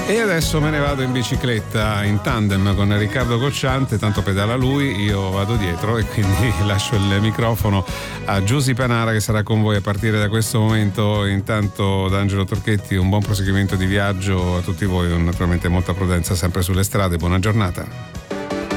E adesso me ne vado in bicicletta in tandem con Riccardo Cocciante, tanto pedala lui, io vado dietro e quindi lascio il microfono a Giusy Panara che sarà con voi a partire da questo momento. Intanto da Angelo Torchetti un buon proseguimento di viaggio a tutti voi, naturalmente molta prudenza sempre sulle strade, buona giornata.